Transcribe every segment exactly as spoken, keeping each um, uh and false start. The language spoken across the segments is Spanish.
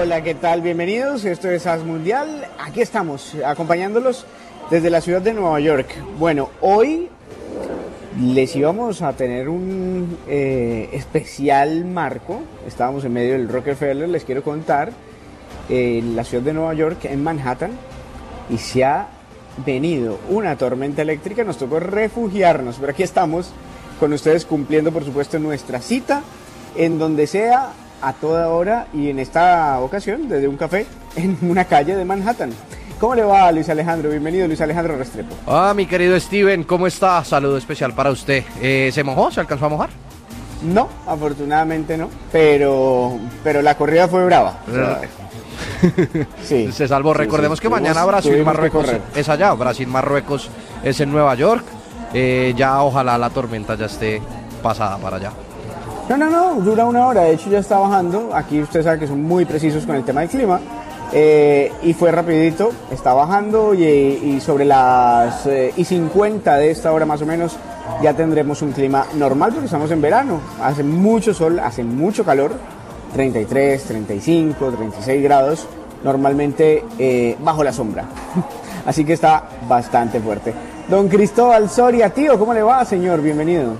Hola, ¿qué tal? Bienvenidos, esto es As Mundial. Aquí estamos, acompañándolos desde la ciudad de Nueva York. Bueno, hoy les íbamos a tener un eh, especial marco. Estábamos en medio del Rockefeller, les quiero contar, eh, en la ciudad de Nueva York, en Manhattan, y se ha venido una tormenta eléctrica. Nos tocó refugiarnos, pero aquí estamos con ustedes cumpliendo, por supuesto, nuestra cita, en donde sea, a toda hora, y en esta ocasión desde un café en una calle de Manhattan. ¿Cómo le va, Luis Alejandro? Bienvenido, Luis Alejandro Restrepo. Ah, mi querido Steven, ¿cómo está? Saludo especial para usted. Eh, ¿Se mojó? ¿Se alcanzó a mojar? No, afortunadamente no, pero, pero la corrida fue brava. O sea, sí, se salvó. Sí, Recordemos sí, que tuvimos, mañana Brasil-Marruecos es allá. Brasil-Marruecos es en Nueva York. Eh, ya ojalá la tormenta ya esté pasada para allá. No, no, no, dura una hora, de hecho ya está bajando. Aquí usted sabe que son muy precisos con el tema del clima. Eh, y fue rapidito, está bajando y, y sobre las eh, y cincuenta de esta hora más o menos ya tendremos un clima normal porque estamos en verano. Hace mucho sol, hace mucho calor, treinta y tres, treinta y cinco, treinta y seis grados, normalmente eh, bajo la sombra. Así que está bastante fuerte. Don Cristóbal Soria, tío, ¿cómo le va, señor? Bienvenido.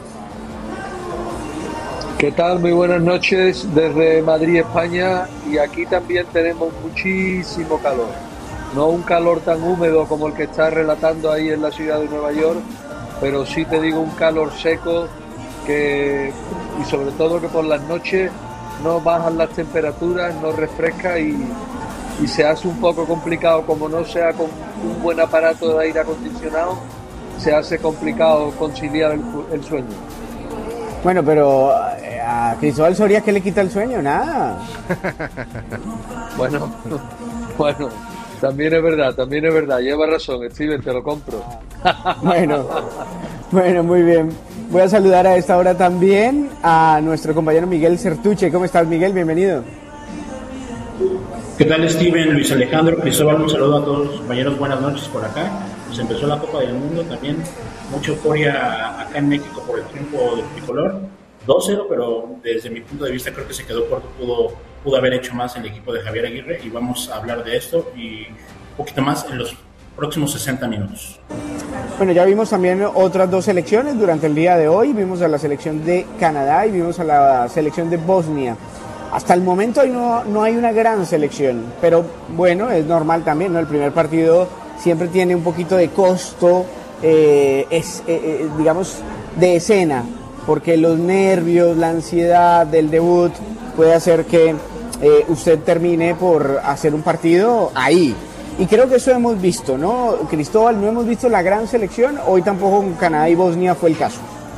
¿Qué tal? Muy buenas noches desde Madrid, España, y aquí también tenemos muchísimo calor. No un calor tan húmedo como el que está relatando ahí en la ciudad de Nueva York, pero sí te digo un calor seco que, y sobre todo que por las noches no bajan las temperaturas, no refresca y, y se hace un poco complicado, como no sea con un buen aparato de aire acondicionado, se hace complicado conciliar el, el sueño. Bueno, pero a Cristóbal Soria, ¿qué le quita el sueño? Nada. Bueno, bueno, también es verdad, también es verdad. Lleva razón, Steven, te lo compro. Bueno, bueno, muy bien. Voy a saludar a esta hora también a nuestro compañero Miguel Certuche. ¿Cómo estás, Miguel? Bienvenido. ¿Qué tal, Steven, Luis Alejandro, Cristóbal? Un saludo a todos los compañeros. Buenas noches por acá. Pues empezó la Copa del Mundo también. Mucha euforia acá en México por el triunfo del tricolor. dos cero, pero desde mi punto de vista creo que se quedó corto. Pudo, pudo haber hecho más el equipo de Javier Aguirre y vamos a hablar de esto y un poquito más en los próximos sesenta minutos. Bueno, ya vimos también otras dos selecciones durante el día de hoy. Vimos a la selección de Canadá y vimos a la selección de Bosnia. Hasta el momento no, no hay una gran selección, pero bueno, es normal también, ¿no? El primer partido siempre tiene un poquito de costo, eh, es, eh, digamos, de escena, porque los nervios, la ansiedad del debut puede hacer que eh, usted termine por hacer un partido ahí. Y creo que eso hemos visto, ¿no, Cristóbal? No hemos visto la gran selección, hoy tampoco con Canadá y Bosnia fue el caso.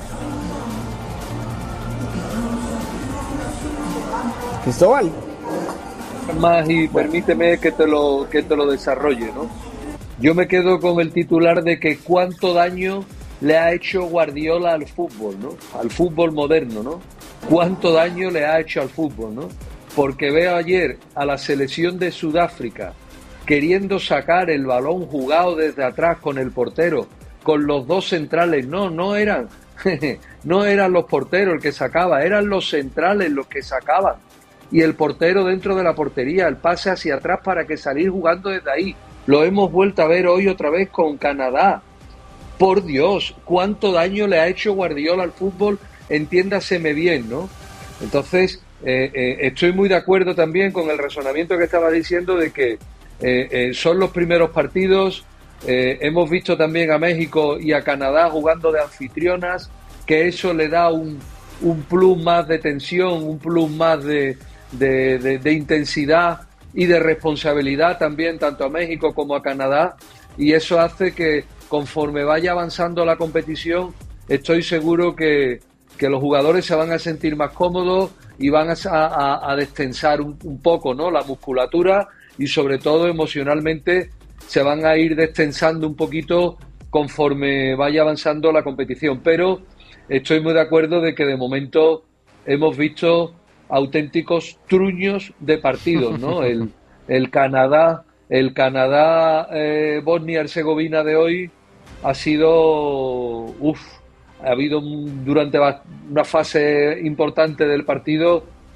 Cristóbal. Más y permíteme que te lo que te lo desarrolle, ¿no? Yo me quedo con el titular de que cuánto daño le ha hecho Guardiola al fútbol, ¿no? Al fútbol moderno, ¿no? Cuánto daño le ha hecho al fútbol, ¿no? Porque veo ayer a la selección de Sudáfrica queriendo sacar el balón jugado desde atrás con el portero, con los dos centrales. No, no eran, no eran los porteros el que sacaba, eran los centrales los que sacaban. Y el portero dentro de la portería, el pase hacia atrás para que salir jugando desde ahí. Lo hemos vuelto a ver hoy otra vez con Canadá. Por Dios, cuánto daño le ha hecho Guardiola al fútbol, entiéndaseme bien, ¿no? Entonces, eh, eh, estoy muy de acuerdo también con el razonamiento que estaba diciendo de que eh, eh, son los primeros partidos. Eh, hemos visto también a México y a Canadá jugando de anfitrionas, que eso le da un, un plus más de tensión, un plus más de... De, de, de intensidad y de responsabilidad también tanto a México como a Canadá, y eso hace que conforme vaya avanzando la competición estoy seguro que, que los jugadores se van a sentir más cómodos y van a, a, a destensar un, un poco, ¿no?, la musculatura, y sobre todo emocionalmente se van a ir destensando un poquito conforme vaya avanzando la competición. Pero estoy muy de acuerdo de que de momento hemos visto auténticos truños de partidos, ¿no? El, el Canadá, el Canadá eh, Bosnia-Herzegovina de hoy ha sido, uff, ha habido durante una fase importante del partido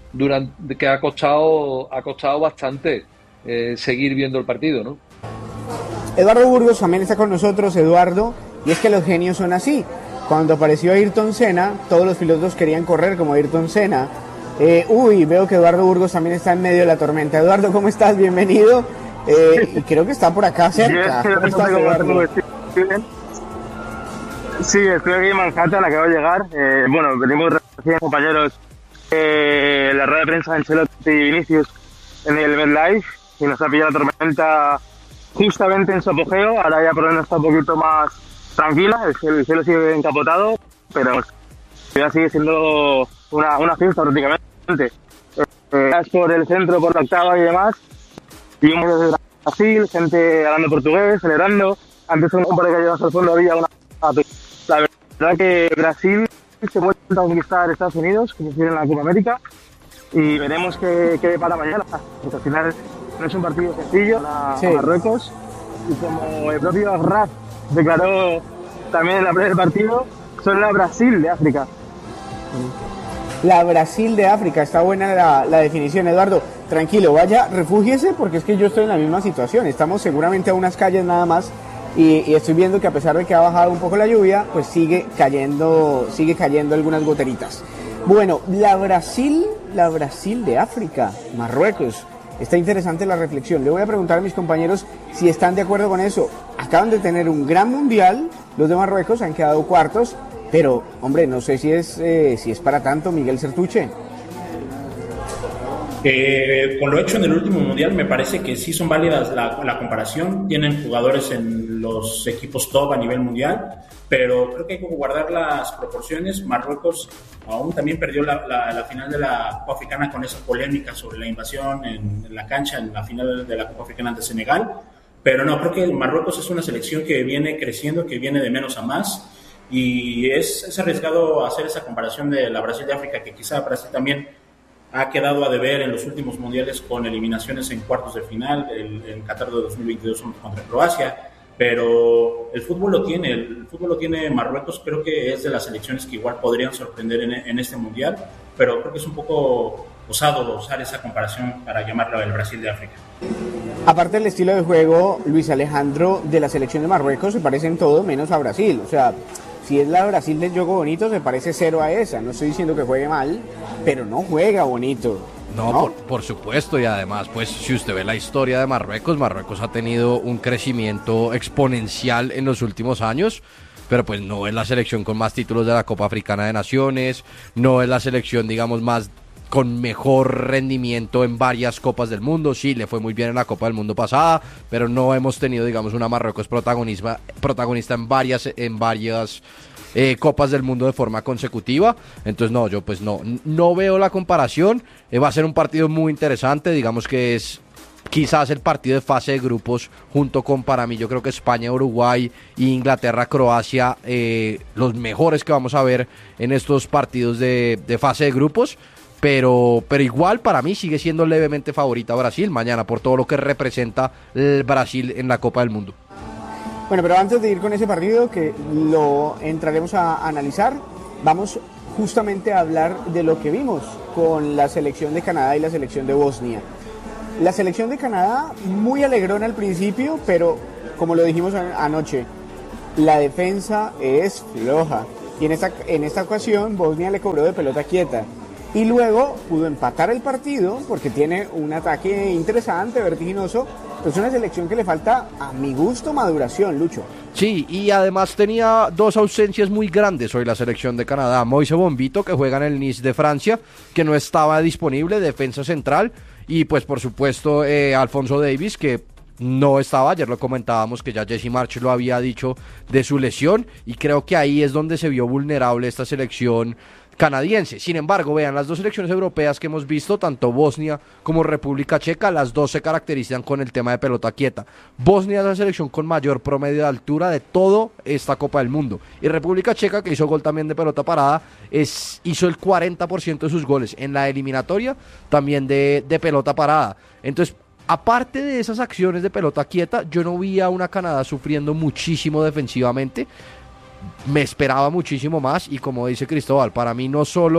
durante que ha costado ha costado bastante eh, seguir viendo el partido, ¿no? Eduardo Burgos también está con nosotros. Eduardo, y es que los genios son así. Cuando apareció Ayrton Senna, todos los pilotos querían correr como Ayrton Senna. Eh, uy, veo que Eduardo Burgos también está en medio de la tormenta. Eduardo, ¿cómo estás? Bienvenido. Eh, y creo que está por acá cerca. Sí, ¿Cómo estás, Eduardo? Sí, estoy aquí en Manhattan, acabo de llegar. Eh, bueno, venimos recién, compañeros, eh, la rueda de prensa de Ancelotti y Vinicius en el MetLife, y nos ha pillado la tormenta justamente en su apogeo. Ahora ya por lo menos está un poquito más tranquila, el cielo, el cielo sigue encapotado, pero ya sigue siendo una, una fiesta prácticamente. Eh, por el centro, por la octava y demás, y un Brasil, gente hablando portugués, celebrando. Antes un par de calles al fondo había una... La verdad que Brasil se vuelve a conquistar Estados Unidos, como se en la Copa América, y veremos qué, qué para mañana, porque al final no es un partido sencillo a, sí. a Marruecos, y como el propio Raf declaró también en la previa del partido, son la Brasil de África. La Brasil de África, está buena la, la definición. Eduardo, tranquilo, vaya, refúgiese, porque es que yo estoy en la misma situación. Estamos seguramente a unas calles nada más, y, y estoy viendo que a pesar de que ha bajado un poco la lluvia, pues sigue cayendo, sigue cayendo algunas goteritas. Bueno, la Brasil, la Brasil de África, Marruecos. Está interesante la reflexión. Le voy a preguntar a mis compañeros si están de acuerdo con eso. Acaban de tener un gran mundial, los de Marruecos han quedado cuartos, pero, hombre, no sé si es eh, si es para tanto, Miguel Sertuche. Eh, con lo hecho en el último mundial me parece que sí son válidas la, la comparación. Tienen jugadores en los equipos top a nivel mundial, pero creo que hay que guardar las proporciones. Marruecos aún también perdió la, la, la final de la Copa Africana con esa polémica sobre la invasión en, en la cancha en la final de la Copa Africana ante Senegal, pero no, creo que Marruecos es una selección que viene creciendo, que viene de menos a más, y es, es arriesgado hacer esa comparación de la Brasil de África, que quizá Brasil también ha quedado a deber en los últimos mundiales con eliminaciones en cuartos de final, el, en Qatar de dos mil veintidós contra Croacia, pero el fútbol lo tiene, el fútbol lo tiene Marruecos. Creo que es de las selecciones que igual podrían sorprender en, en este mundial, pero creo que es un poco osado usar esa comparación para llamarlo el Brasil de África. Aparte del estilo de juego, Luis Alejandro, de la selección de Marruecos se parece en todo menos a Brasil. O sea, si es la Brasil del juego bonito, se parece cero a esa. No estoy diciendo que juegue mal, pero no juega bonito. No, ¿no? Por, por supuesto, y además, pues si usted ve la historia de Marruecos, Marruecos ha tenido un crecimiento exponencial en los últimos años, pero pues no es la selección con más títulos de la Copa Africana de Naciones, no es la selección, digamos, más con mejor rendimiento en varias Copas del Mundo. Sí, le fue muy bien en la Copa del Mundo pasada, pero no hemos tenido, digamos, una Marruecos protagonista, protagonista en varias, en varias eh, Copas del Mundo de forma consecutiva. Entonces no, yo pues no, no veo la comparación. Eh, va a ser un partido muy interesante, digamos que es quizás el partido de fase de grupos junto con, para mí, yo creo que España, Uruguay e Inglaterra, Croacia, eh, los mejores que vamos a ver en estos partidos de, de fase de grupos. Pero, pero igual para mí sigue siendo levemente favorita Brasil mañana por todo lo que representa el Brasil en la Copa del Mundo. Bueno, pero antes de ir con ese partido, que lo entraremos a analizar, vamos justamente a hablar de lo que vimos con la selección de Canadá y la selección de Bosnia. La selección de Canadá muy alegrona al principio, pero como lo dijimos anoche, la defensa es floja. Y en esta, en esta ocasión Bosnia le cobró de pelota quieta. Y luego pudo empatar el partido porque tiene un ataque interesante, vertiginoso. Es una selección que le falta, a mi gusto, maduración, Lucho. Sí, y además tenía dos ausencias muy grandes hoy la selección de Canadá. Moise Bombito, que juega en el Nice de Francia, que no estaba disponible, defensa central. Y pues por supuesto eh, Alphonso Davies, que no estaba. Ayer lo comentábamos que ya Jesse Marsch lo había dicho de su lesión. Y creo que ahí es donde se vio vulnerable esta selección canadiense. Sin embargo, vean, las dos selecciones europeas que hemos visto, tanto Bosnia como República Checa, las dos se caracterizan con el tema de pelota quieta. Bosnia es la selección con mayor promedio de altura de toda esta Copa del Mundo. Y República Checa, que hizo gol también de pelota parada, es, hizo el cuarenta por ciento de sus goles en la eliminatoria también de, de pelota parada. Entonces, aparte de esas acciones de pelota quieta, yo no vi a una Canadá sufriendo muchísimo defensivamente. Me esperaba muchísimo más, y como dice Cristóbal, para mí no solo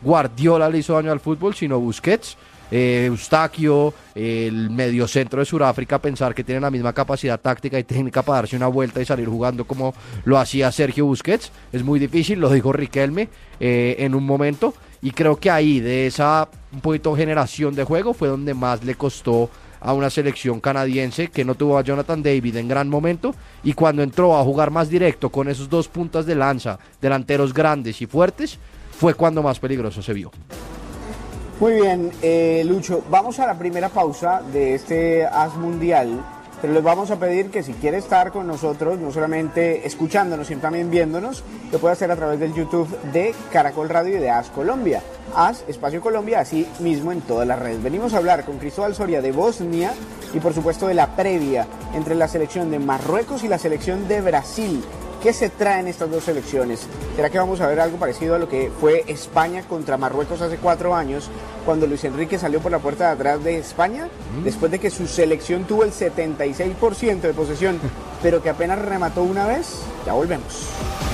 Guardiola le hizo daño al fútbol, sino Busquets, eh, Eustaquio, el mediocentro de Sudáfrica, pensar que tienen la misma capacidad táctica y técnica para darse una vuelta y salir jugando como lo hacía Sergio Busquets, es muy difícil, lo dijo Riquelme eh, en un momento, y creo que ahí, de esa un poquito generación de juego, fue donde más le costó a una selección canadiense que no tuvo a Jonathan David en gran momento, y cuando entró a jugar más directo con esos dos puntas de lanza, delanteros grandes y fuertes, fue cuando más peligroso se vio. Muy bien, eh, Lucho, vamos a la primera pausa de este As Mundial, pero les vamos a pedir que si quiere estar con nosotros, no solamente escuchándonos, sino también viéndonos, lo puede hacer a través del YouTube de Caracol Radio y de As Colombia. As Espacio Colombia, así mismo en todas las redes. Venimos a hablar con Cristóbal Soria de Bosnia y por supuesto de la previa entre la selección de Marruecos y la selección de Brasil. ¿Qué se traen estas dos selecciones? ¿Será que vamos a ver algo parecido a lo que fue España contra Marruecos hace cuatro años, cuando Luis Enrique salió por la puerta de atrás de España, mm. después de que su selección tuvo el setenta y seis por ciento de posesión, pero que apenas remató una vez? Ya volvemos.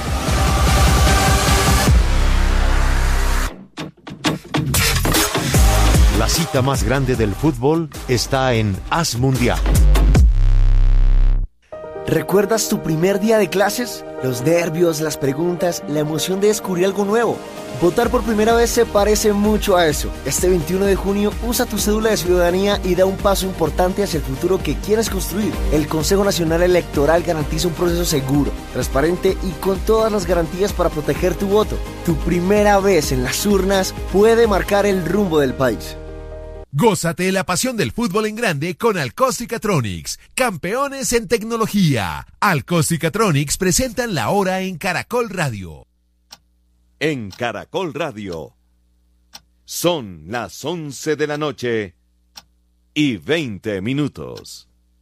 La cita más grande del fútbol está en As Mundial. ¿Recuerdas tu primer día de clases? Los nervios, las preguntas, la emoción de descubrir algo nuevo. Votar por primera vez se parece mucho a eso. Este veintiuno de junio usa tu cédula de ciudadanía y da un paso importante hacia el futuro que quieres construir. El Consejo Nacional Electoral garantiza un proceso seguro, transparente y con todas las garantías para proteger tu voto. Tu primera vez en las urnas puede marcar el rumbo del país. Gózate la pasión del fútbol en grande con Alcostica-Tronics, campeones en tecnología. Alcostica-Tronics presentan la hora en Caracol Radio. En Caracol Radio son las once de la noche y veinte minutos.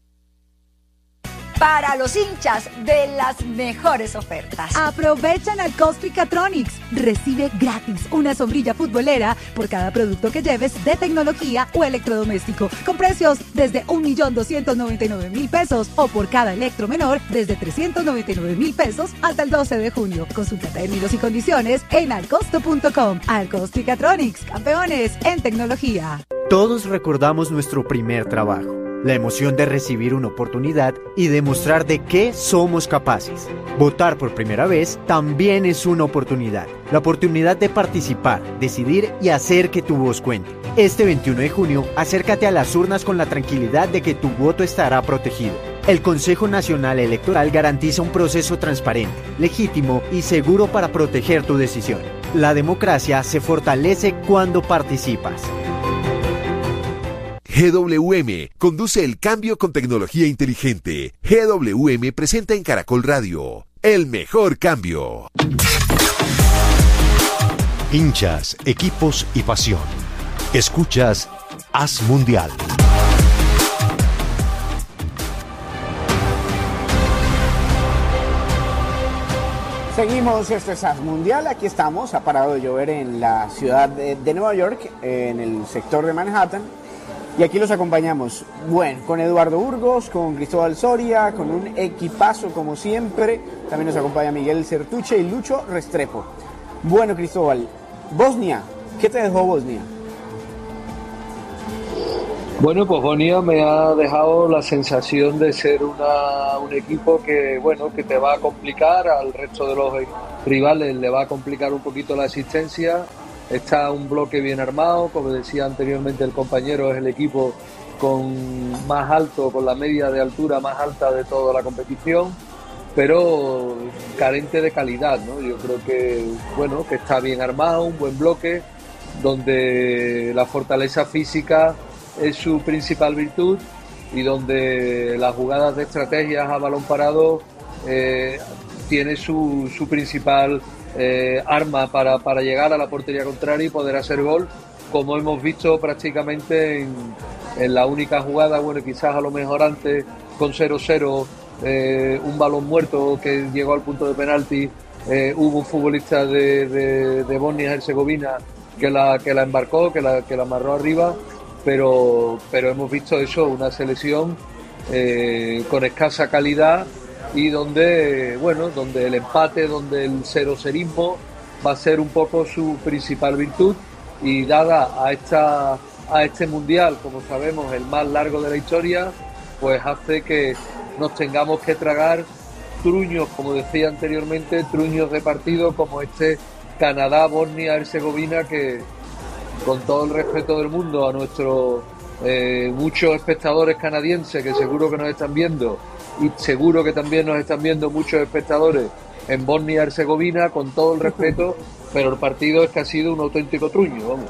Para los hinchas de las mejores ofertas. Aprovechan Alcostica-Tronics. Recibe gratis una sombrilla futbolera por cada producto que lleves de tecnología o electrodoméstico, con precios desde un millón doscientos noventa y nueve mil pesos o por cada electro menor desde trescientos noventa y nueve mil pesos hasta el doce de junio. Consulta términos y condiciones en alcosto punto com. Alcostica-Tronics, campeones en tecnología. Todos recordamos nuestro primer trabajo. La emoción de recibir una oportunidad y demostrar de qué somos capaces. Votar por primera vez también es una oportunidad. La oportunidad de participar, decidir y hacer que tu voz cuente. Este veintiuno de junio, acércate a las urnas con la tranquilidad de que tu voto estará protegido. El Consejo Nacional Electoral garantiza un proceso transparente, legítimo y seguro para proteger tu decisión. La democracia se fortalece cuando participas. G W M conduce el cambio con tecnología inteligente. G W M presenta en Caracol Radio el mejor cambio. Hinchas, equipos y pasión. Escuchas As Mundial. Seguimos, esto es As Mundial, aquí estamos, ha parado de llover en la ciudad de, de Nueva York, en el sector de Manhattan. Y aquí los acompañamos, bueno, con Eduardo Burgos, con Cristóbal Soria, con un equipazo como siempre. También nos acompaña Miguel Certuche y Lucho Restrepo. Bueno, Cristóbal, Bosnia, ¿qué te dejó Bosnia? Bueno, pues Bosnia me ha dejado la sensación de ser una, un equipo que, bueno, que te va a complicar, al resto de los rivales le va a complicar un poquito la existencia. Está un bloque bien armado, como decía anteriormente el compañero, es el equipo con más alto, con la media de altura más alta de toda la competición, pero carente de calidad, ¿no? Yo creo que, bueno, que está bien armado, un buen bloque, donde la fortaleza física es su principal virtud y donde las jugadas de estrategias a balón parado eh, tiene su, su principal Eh, arma para, para llegar a la portería contraria y poder hacer gol, como hemos visto prácticamente en, en la única jugada, bueno, quizás a lo mejor antes con cero cero, eh, un balón muerto que llegó al punto de penalti, eh, hubo un futbolista de, de, de Bosnia y Herzegovina que la, que la embarcó, que la, que la amarró arriba, pero, pero hemos visto eso, una selección eh, con escasa calidad y donde, bueno, donde el empate, donde el cero cerismo va a ser un poco su principal virtud, y dada a esta a este mundial, como sabemos, el más largo de la historia, pues hace que nos tengamos que tragar truños, como decía anteriormente, truños de partido como este Canadá, Bosnia, Herzegovina, que con todo el respeto del mundo a nuestros eh, muchos espectadores canadienses que seguro que nos están viendo, y seguro que también nos están viendo muchos espectadores en Bosnia y Herzegovina, con todo el respeto, pero el partido es que ha sido un auténtico truño, vamos.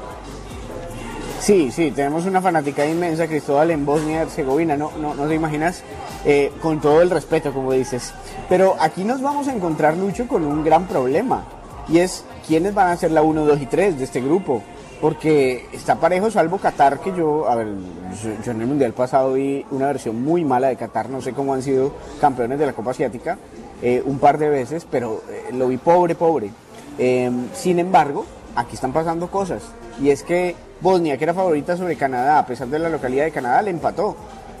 Sí, sí, tenemos una fanaticada inmensa, Cristóbal, en Bosnia y Herzegovina, no, no, no te imaginas, eh, con todo el respeto, como dices. Pero aquí nos vamos a encontrar, Lucho, con un gran problema, y es quiénes van a ser la uno, dos y tres de este grupo, porque está parejo, salvo Qatar, que yo, a ver, yo, yo en el Mundial pasado vi una versión muy mala de Qatar, no sé cómo han sido campeones de la Copa Asiática, eh, un par de veces, pero eh, lo vi pobre, pobre. Eh, sin embargo, aquí están pasando cosas, y es que Bosnia, que era favorita sobre Canadá, a pesar de la localidad de Canadá, le empató.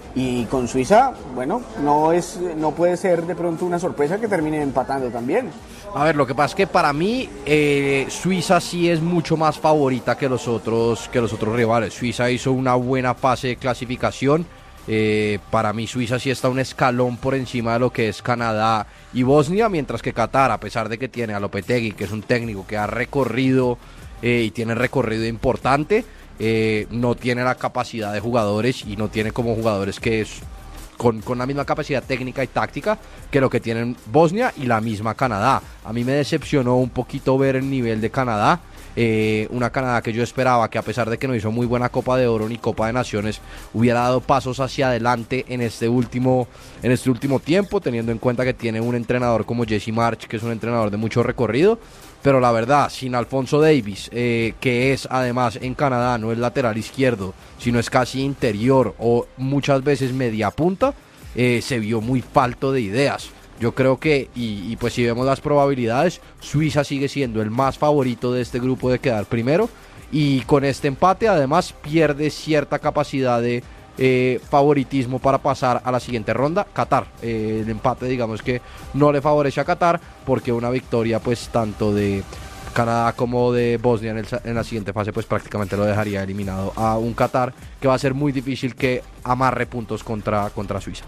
Y con Suiza, bueno, no es, no puede ser de pronto una sorpresa que termine empatando también. A ver, lo que pasa es que para mí eh, Suiza sí es mucho más favorita que los otros que los otros rivales. Suiza hizo una buena fase de clasificación. Eh, para mí Suiza sí está un escalón por encima de lo que es Canadá y Bosnia, mientras que Qatar, a pesar de que tiene a Lopetegui, que es un técnico que ha recorrido eh, y tiene recorrido importante, eh, no tiene la capacidad de jugadores y no tiene como jugadores que es con, con la misma capacidad técnica y táctica que lo que tienen Bosnia y la misma Canadá. A mí me decepcionó un poquito ver el nivel de Canadá. Eh, una Canadá que yo esperaba que, a pesar de que no hizo muy buena Copa de Oro ni Copa de Naciones, hubiera dado pasos hacia adelante en este último en este último tiempo, teniendo en cuenta que tiene un entrenador como Jesse Marsch, que es un entrenador de mucho recorrido. Pero la verdad, sin Alphonso Davies, eh, que es además en Canadá no es lateral izquierdo, sino es casi interior o muchas veces media punta, eh, se vio muy falto de ideas. Yo creo que, y, y pues si vemos las probabilidades, Suiza sigue siendo el más favorito de este grupo de quedar primero, y con este empate además pierde cierta capacidad de eh, favoritismo para pasar a la siguiente ronda. Qatar, eh, el empate digamos que no le favorece a Qatar, porque una victoria pues tanto de Canadá como de Bosnia en, el, en la siguiente fase pues prácticamente lo dejaría eliminado a un Qatar que va a ser muy difícil que amarre puntos contra, contra Suiza.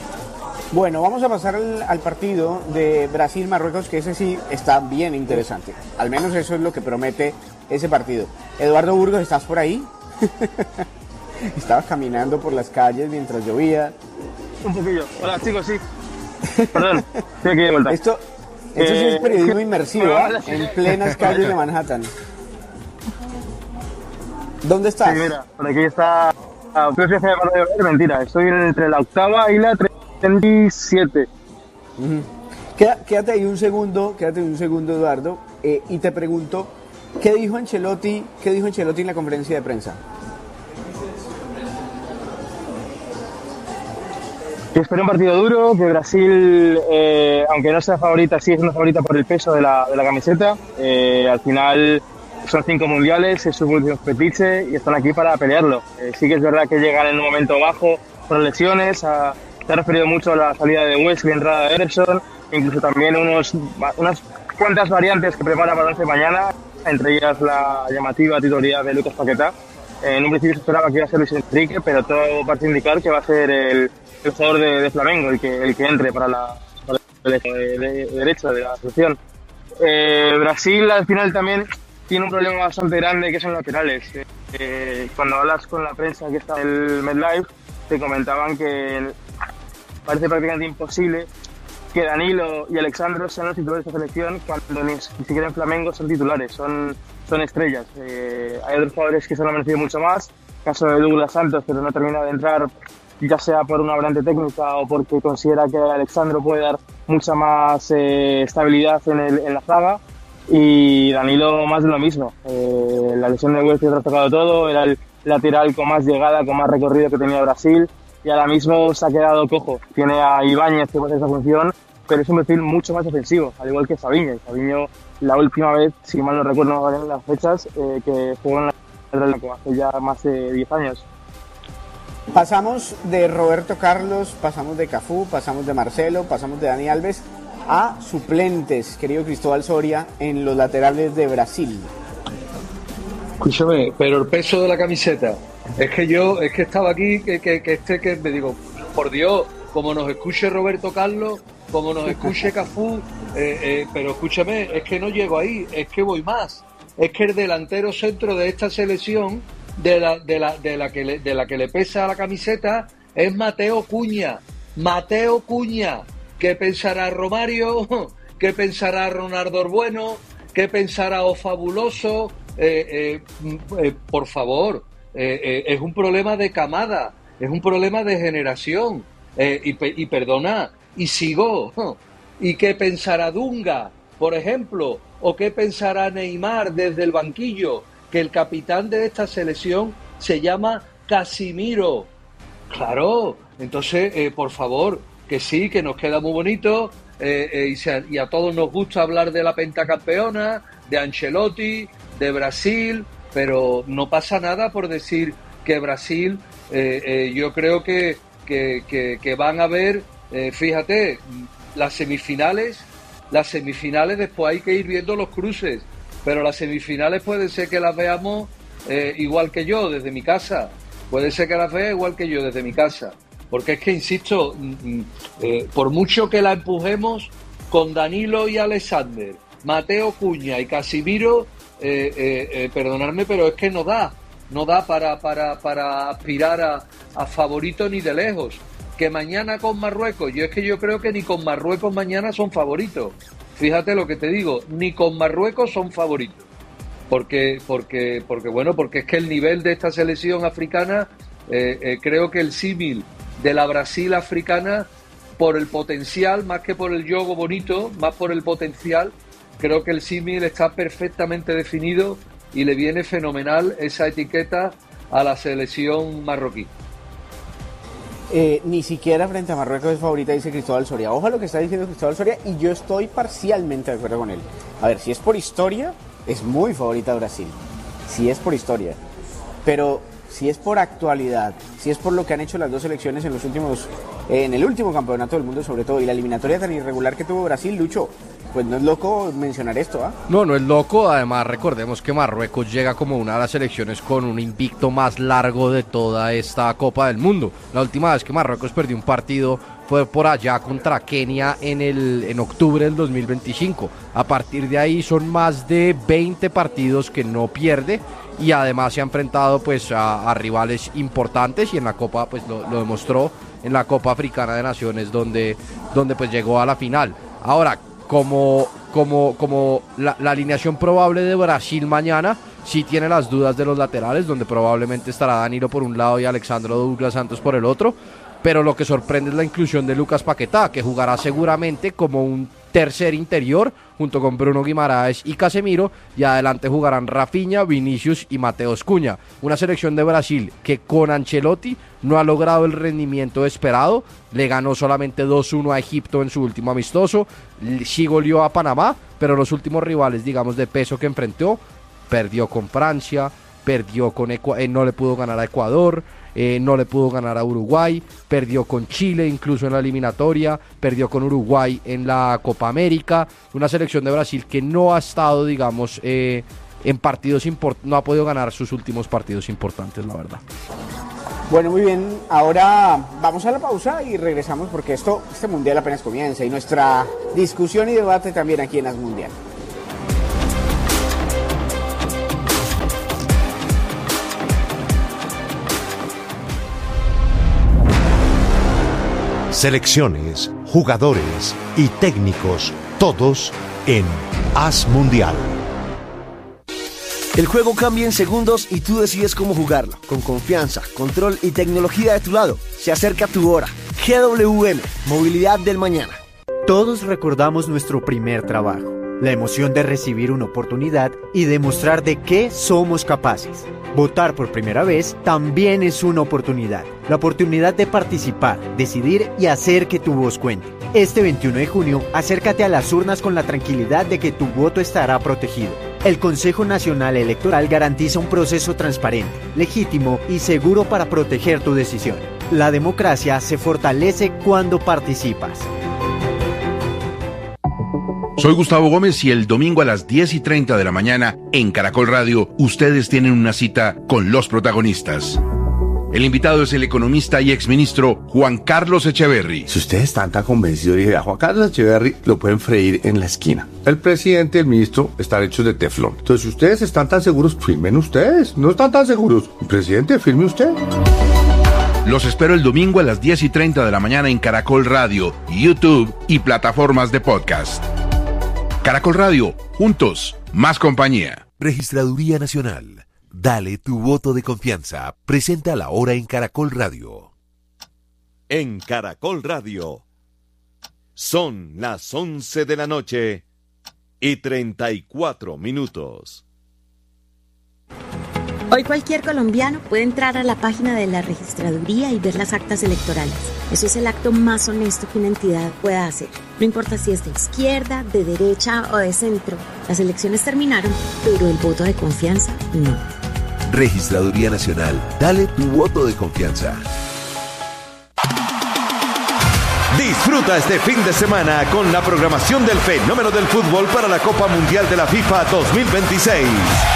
Bueno, vamos a pasar al, al partido de Brasil-Marruecos, que ese sí está bien interesante. Al menos eso es lo que promete ese partido. Eduardo Burgos, ¿estás por ahí? Estabas caminando por las calles mientras llovía. Un poquillo. Hola, chicos, sí. Perdón, estoy aquí de vuelta. Esto, esto eh, sí es periodismo inmersivo, ¿eh? En plenas calles de Manhattan. ¿Dónde estás? Sí, mira, por aquí está... Mentira, estoy entre la octava y la treinta y siete. Uh-huh. Quédate, quédate ahí un segundo, quédate un segundo, Eduardo, eh, y te pregunto, ¿qué dijo Ancelotti, qué dijo Ancelotti en la conferencia de prensa? Que espera un partido duro, que Brasil, eh, aunque no sea favorita, sí es una favorita por el peso de la, de la camiseta. Eh, al final son cinco mundiales, es su último fetiche y están aquí para pelearlo. Eh, sí que es verdad que llegan en un momento bajo por lesiones. A, se ha referido mucho a la salida de Wesley, entrada de Ederson, incluso también unos, unas cuantas variantes que prepara para once mañana, entre ellas la llamativa titularidad de Lucas Paquetá. Eh, en un principio se esperaba que iba a ser Luis Enrique, pero todo parece indicar que va a ser el el jugador de, de Flamengo el que, el que entre para, la, para el de, de, de derecho de la selección. Eh, Brasil al final también tiene un problema bastante grande, que son laterales. Eh, cuando hablas con la prensa que está en el MetLife, te comentaban que parece prácticamente imposible que Danilo y Alexandro sean los titulares de esta selección, cuando ni, ni siquiera en Flamengo son titulares, son, son estrellas. Eh, hay otros jugadores que se lo han merecido mucho más, caso de Douglas Santos, pero no ha terminado de entrar, ya sea por una variante técnica o porque considera que Alexandro puede dar mucha más eh, estabilidad en, el, en la zaga, y Danilo más de lo mismo. Eh, la lesión de Wesley ha tocado todo, era el lateral con más llegada, con más recorrido que tenía Brasil, y ahora mismo se ha quedado cojo. Tiene a Ibáñez que puede hacer esa función, pero es un perfil mucho más ofensivo, al igual que Fabinho. Fabinho, la última vez, si mal no recuerdo en las fechas, eh, que jugó en la hace ya más de diez años. Pasamos de Roberto Carlos, pasamos de Cafú, pasamos de Marcelo, pasamos de Dani Alves. a suplentes, querido Cristóbal Soria, en los laterales de Brasil? Escúchame, pero el peso de la camiseta, es que yo, es que estaba aquí, que, que, que este que me digo, por Dios, como nos escuche Roberto Carlos, como nos escuche Cafú, eh, eh, pero escúchame, es que no llego ahí, es que voy más, es que el delantero centro de esta selección, de la, de la, de la que le, de la que le pesa la camiseta, es Mateo Cuña, Mateo Cuña. ¿Qué pensará Romario? ¿Qué pensará Ronaldo Orbueno? ¿Qué pensará O Fabuloso? Eh, eh, eh, por favor, eh, eh, es un problema de camada, es un problema de generación. Eh, y, y perdona, y sigo. ¿Y qué pensará Dunga, por ejemplo? ¿O qué pensará Neymar desde el banquillo? Que el capitán de esta selección se llama Casimiro. Claro, entonces, eh, por favor, que sí, que nos queda muy bonito, eh, eh, y, se, y a todos nos gusta hablar de la pentacampeona, de Ancelotti, de Brasil, pero no pasa nada por decir que Brasil, eh, eh, yo creo que, que, que, que van a ver, eh, fíjate, las semifinales, las semifinales después hay que ir viendo los cruces, pero las semifinales puede ser que las veamos eh, igual que yo desde mi casa, puede ser que las vea igual que yo desde mi casa, porque es que, insisto, eh, por mucho que la empujemos con Danilo y Alexander, Mateo Cuña y Casimiro, eh, eh, eh, perdonadme, pero es que no da, no da para, para, para aspirar a, a favorito ni de lejos. Que mañana con Marruecos, yo es que yo creo que ni con Marruecos mañana son favoritos. Fíjate lo que te digo, ni con Marruecos son favoritos. Porque, porque, porque bueno, porque es que el nivel de esta selección africana, eh, eh, creo que el símil de la Brasil africana, por el potencial, más que por el juego bonito, más por el potencial, creo que el símil está perfectamente definido y le viene fenomenal esa etiqueta a la selección marroquí. Eh, ni siquiera frente a Marruecos es favorita, dice Cristóbal Soria. Ojo a lo que está diciendo Cristóbal Soria, y yo estoy parcialmente de acuerdo con él. A ver, si es por historia, es muy favorita Brasil. Si es por historia. Pero si es por actualidad, si es por lo que han hecho las dos selecciones en los últimos, eh, en el último campeonato del mundo sobre todo, y la eliminatoria tan irregular que tuvo Brasil, Lucho, pues no es loco mencionar esto, ¿ah? ¿eh? No, no es loco. Además, recordemos que Marruecos llega como una de las selecciones con un invicto más largo de toda esta Copa del Mundo. La última vez que Marruecos perdió un partido fue por allá contra Kenia en el en octubre del dos mil veinticinco. A partir de ahí son más de veinte partidos que no pierde, y además se ha enfrentado pues a, a rivales importantes, y en la Copa pues lo, lo demostró en la Copa Africana de Naciones, donde, donde pues llegó a la final. Ahora, como, como, como la, la alineación probable de Brasil mañana sí tiene las dudas de los laterales, donde probablemente estará Danilo por un lado y Alexandro Douglas Santos por el otro, pero lo que sorprende es la inclusión de Lucas Paquetá, que jugará seguramente como un tercer interior junto con Bruno Guimaraes y Casemiro, y adelante jugarán Rafinha, Vinicius y Mateus Cunha. Una selección de Brasil que con Ancelotti no ha logrado el rendimiento esperado, le ganó solamente dos uno a Egipto en su último amistoso, sí goleó a Panamá, pero los últimos rivales, digamos, de peso que enfrentó, perdió con Francia, perdió con Ecuador, eh, no le pudo ganar a Ecuador, Eh, no le pudo ganar a Uruguay, perdió con Chile incluso en la eliminatoria, perdió con Uruguay en la Copa América. Una selección de Brasil que no ha estado, digamos, eh, en partidos importantes, no ha podido ganar sus últimos partidos importantes, la verdad. Bueno, muy bien, ahora vamos a la pausa y regresamos, porque esto, este mundial apenas comienza, y nuestra discusión y debate también aquí en As Mundial. Selecciones, jugadores y técnicos, todos en As Mundial. El juego cambia en segundos y tú decides cómo jugarlo. Con confianza, control y tecnología de tu lado. Se acerca tu hora. G W M, Movilidad del Mañana. Todos recordamos nuestro primer trabajo, la emoción de recibir una oportunidad y demostrar de qué somos capaces. Votar por primera vez también es una oportunidad. La oportunidad de participar, decidir y hacer que tu voz cuente. Este veintiuno de junio, acércate a las urnas con la tranquilidad de que tu voto estará protegido. El Consejo Nacional Electoral garantiza un proceso transparente, legítimo y seguro para proteger tu decisión. La democracia se fortalece cuando participas. Soy Gustavo Gómez y el domingo a las diez y treinta de la mañana en Caracol Radio, ustedes tienen una cita con los protagonistas. El invitado es el economista y exministro Juan Carlos Echeverry. Si ustedes están tan convencidos, dije, a Juan Carlos Echeverry lo pueden freír en la esquina. El presidente y el ministro están hechos de teflón. Entonces, si ustedes están tan seguros, firmen ustedes. No están tan seguros. El presidente, firme usted. Los espero el domingo a las diez y treinta de la mañana en Caracol Radio, YouTube y plataformas de podcast. Caracol Radio, juntos, más compañía. Registraduría Nacional. Dale tu voto de confianza. Presenta la hora en Caracol Radio. En Caracol Radio. Son las once de la noche y treinta y cuatro minutos. Hoy cualquier colombiano puede entrar a la página de la registraduría y ver las actas electorales. Eso es el acto más honesto que una entidad pueda hacer. No importa si es de izquierda, de derecha o de centro. Las elecciones terminaron, pero el voto de confianza no. Registraduría Nacional. Dale tu voto de confianza. Disfruta este fin de semana con la programación del fenómeno del fútbol para la Copa Mundial de la FIFA dos mil veintiséis.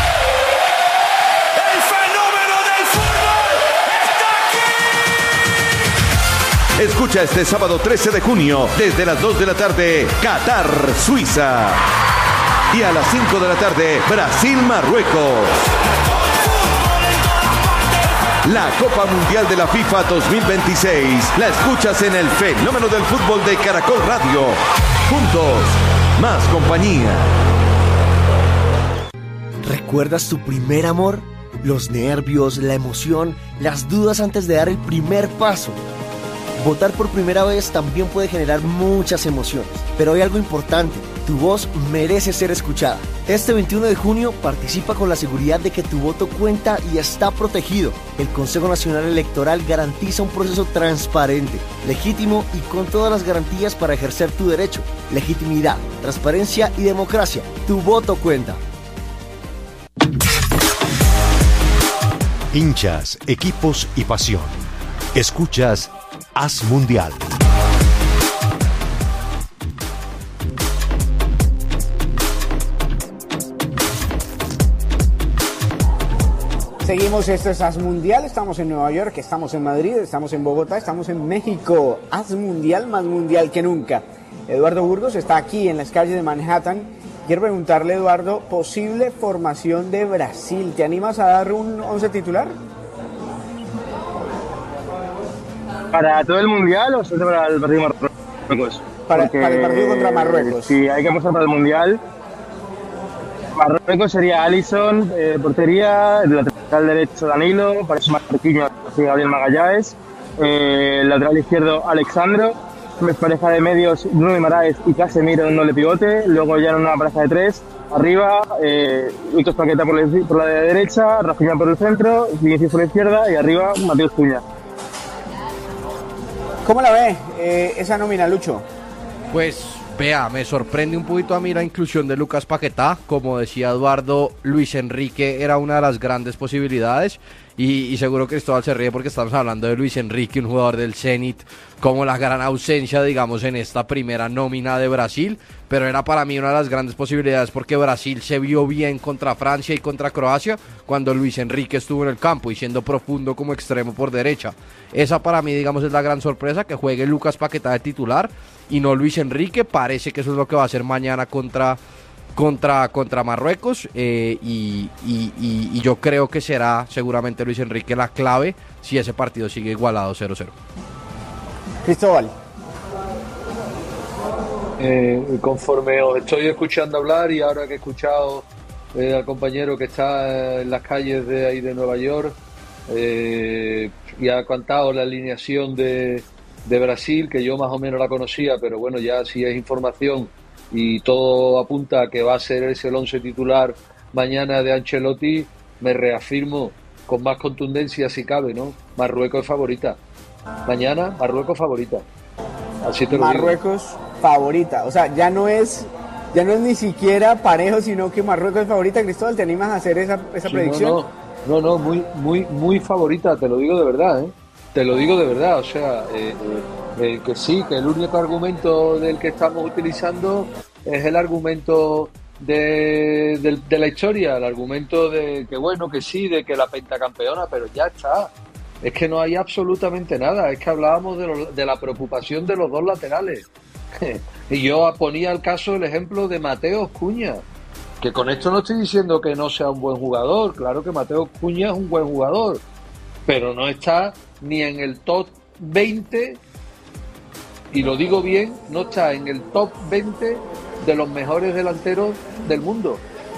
Escucha este sábado trece de junio, desde las dos de la tarde, Qatar, Suiza. Y a las cinco de la tarde, Brasil, Marruecos. La Copa Mundial de la FIFA dos mil veintiséis la escuchas en el fenómeno del fútbol de Caracol Radio. Juntos, más compañía. ¿Recuerdas tu primer amor? Los nervios, la emoción, las dudas antes de dar el primer paso. Votar por primera vez también puede generar muchas emociones, pero hay algo importante, tu voz merece ser escuchada. Este veintiuno de junio participa con la seguridad de que tu voto cuenta y está protegido. El Consejo Nacional Electoral garantiza un proceso transparente, legítimo y con todas las garantías para ejercer tu derecho. Legitimidad, transparencia y democracia. Tu voto cuenta. Hinchas, equipos y pasión. Escuchas Haz Mundial. Seguimos, esto es Haz Mundial, estamos en Nueva York, estamos en Madrid, estamos en Bogotá, estamos en México. Haz Mundial, más mundial que nunca. Eduardo Burgos está aquí en las calles de Manhattan. Quiero preguntarle, Eduardo, posible formación de Brasil. ¿Te animas a dar un once titular? ¿Para todo el Mundial o solo para el partido de Marruecos? Para, para el partido contra Marruecos. Sí, hay que apostar para el Mundial. Marruecos sería Alisson, eh, portería, el lateral derecho Danilo, para eso Marquinhos, Gabriel Magallanes, eh, el lateral izquierdo Alexandro, pareja de medios Bruno Guimaraes y Casemiro en doble pivote, luego ya en una pareja de tres, arriba, eh, Víctor Paqueta por la, por la derecha, Rafinha por el centro, Vinicius por la izquierda y arriba Mateus Cunha. ¿Cómo la ve eh, esa nómina, Lucho? Pues, vea, me sorprende un poquito a mí la inclusión de Lucas Paquetá. Como decía Eduardo, Luis Enrique era una de las grandes posibilidades. Y, y seguro Cristóbal se ríe porque estamos hablando de Luis Enrique, un jugador del Zenit, como la gran ausencia, digamos, en esta primera nómina de Brasil. Pero era para mí una de las grandes posibilidades porque Brasil se vio bien contra Francia y contra Croacia cuando Luis Enrique estuvo en el campo y siendo profundo como extremo por derecha. Esa para mí, digamos, es la gran sorpresa, que juegue Lucas Paquetá de titular y no Luis Enrique. Parece que eso es lo que va a hacer mañana contra... Contra, contra Marruecos eh, y, y, y, y yo creo que será seguramente Luis Enrique la clave si ese partido sigue igualado cero cero. Cristóbal. Eh, conforme os estoy escuchando hablar y ahora que he escuchado eh, al compañero que está en las calles de ahí de Nueva York eh, y ha contado la alineación de, de Brasil, que yo más o menos la conocía, pero bueno, ya si es información y todo apunta a que va a ser ese el once titular mañana de Ancelotti, me reafirmo con más contundencia si cabe, ¿no? Marruecos es favorita. Mañana, Marruecos favorita. Así te lo Marruecos digo. favorita. O sea, ya no es ya no es ni siquiera parejo, sino que Marruecos es favorita. Cristóbal, ¿te animas a hacer esa, esa sí, predicción? No, no, no, no, muy, muy, muy favorita, te lo digo de verdad, ¿eh? Te lo digo de verdad, o sea, eh, eh, eh, que sí, que el único argumento del que estamos utilizando es el argumento de, de, de la historia, el argumento de que bueno, que sí, de que la pentacampeona, pero ya está. Es que no hay absolutamente nada, es que hablábamos de, lo, de la preocupación de los dos laterales. Y yo ponía el caso, el ejemplo de Mateos Cunha, que con esto no estoy diciendo que no sea un buen jugador, claro que Mateos Cunha es un buen jugador, pero no está ni en el top veinte, y lo digo bien, no está en el top veinte de los mejores delanteros del mundo.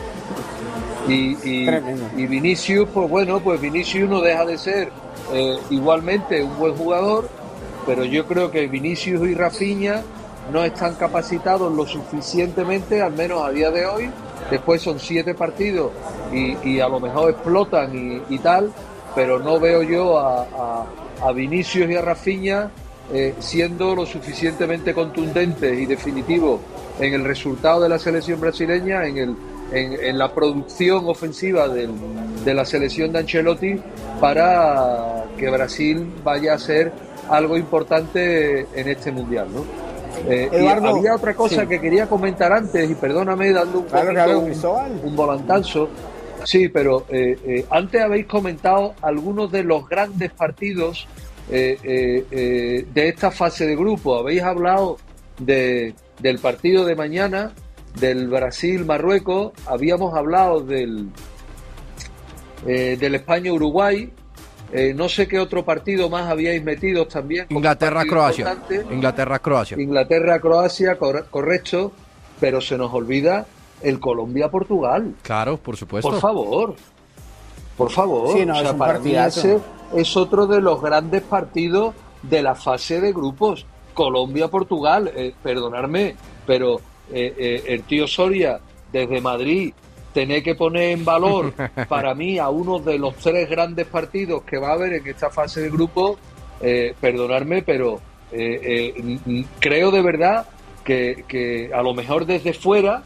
Y, y, y Vinicius, pues bueno, pues Vinicius no deja de ser eh, igualmente un buen jugador, pero yo creo que Vinicius y Rafinha no están capacitados lo suficientemente, al menos a día de hoy. Después son siete partidos y, y a lo mejor explotan y, y tal, pero no veo yo a, a, a Vinicius y a Rafinha eh, siendo lo suficientemente contundentes y definitivos en el resultado de la selección brasileña, en, el, en, en la producción ofensiva del, de la selección de Ancelotti, para que Brasil vaya a ser algo importante en este Mundial, ¿no? Eh, Eduardo, y había otra cosa sí. que quería comentar antes, y perdóname dando un, claro, claro, un, un volantazo. Sí, pero eh, eh, antes habéis comentado algunos de los grandes partidos eh, eh, eh, de esta fase de grupo. Habéis hablado de, del partido de mañana, del Brasil-Marruecos, habíamos hablado del, eh, del España-Uruguay. Eh, no sé qué otro partido más habíais metido también. Inglaterra-Croacia. Inglaterra-Croacia. Inglaterra-Croacia, cor- correcto, pero se nos olvida el Colombia-Portugal. Claro, por supuesto. Por favor, por favor. Sí, no, o sea, es un para mí ese es otro de los grandes partidos de la fase de grupos. Colombia-Portugal, eh, perdonadme, pero eh, eh, el tío Soria desde Madrid tener que poner en valor para mí a uno de los tres grandes partidos que va a haber en esta fase de grupo, eh, perdonadme, pero eh, eh, creo de verdad que, que a lo mejor desde fuera,